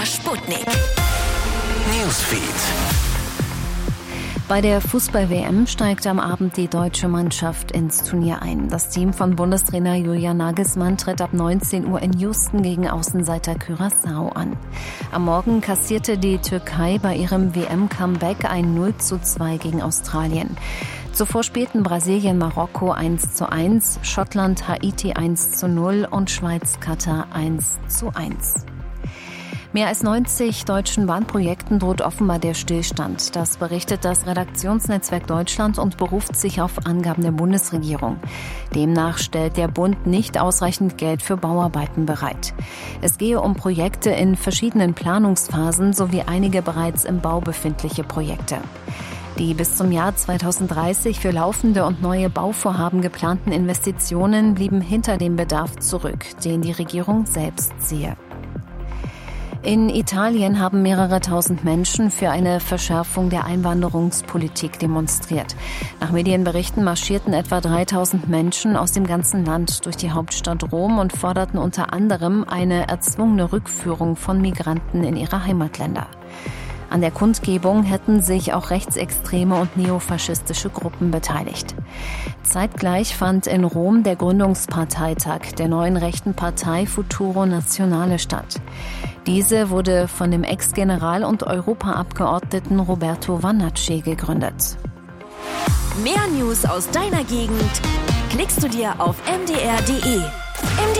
Sputnik Newsfeed. Bei der Fußball-WM steigt am Abend die deutsche Mannschaft ins Turnier ein. Das Team von Bundestrainer Julian Nagelsmann tritt ab 19 Uhr in Houston gegen Außenseiter Curaçao an. Am Morgen kassierte die Türkei bei ihrem WM-Comeback ein 0:2 gegen Australien. Zuvor spielten Brasilien Marokko 1:1, Schottland Haiti 1:0 und Schweiz Katar 1:1. Mehr als 90 deutschen Bahnprojekten droht offenbar der Stillstand. Das berichtet das Redaktionsnetzwerk Deutschland und beruft sich auf Angaben der Bundesregierung. Demnach stellt der Bund nicht ausreichend Geld für Bauarbeiten bereit. Es gehe um Projekte in verschiedenen Planungsphasen sowie einige bereits im Bau befindliche Projekte. Die bis zum Jahr 2030 für laufende und neue Bauvorhaben geplanten Investitionen blieben hinter dem Bedarf zurück, den die Regierung selbst sehe. In Italien haben mehrere tausend Menschen für eine Verschärfung der Einwanderungspolitik demonstriert. Nach Medienberichten marschierten etwa 3000 Menschen aus dem ganzen Land durch die Hauptstadt Rom und forderten unter anderem eine erzwungene Rückführung von Migranten in ihre Heimatländer. An der Kundgebung hätten sich auch rechtsextreme und neofaschistische Gruppen beteiligt. Zeitgleich fand in Rom der Gründungsparteitag der neuen rechten Partei Futuro Nazionale statt. Diese wurde von dem Ex-General- und Europaabgeordneten Roberto Vannacci gegründet. Mehr News aus deiner Gegend klickst du dir auf mdr.de.